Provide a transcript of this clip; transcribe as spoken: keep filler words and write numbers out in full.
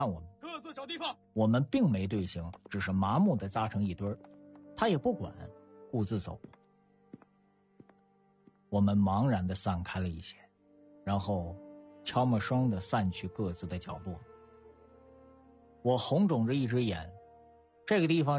看我们， 各自找地方。 我们并没队形，只是麻木地扎成一堆儿。他也不管，顾自走。我们茫然地散开了一些，然后悄没声地散去各自的角落。我红肿着一只眼，这个地方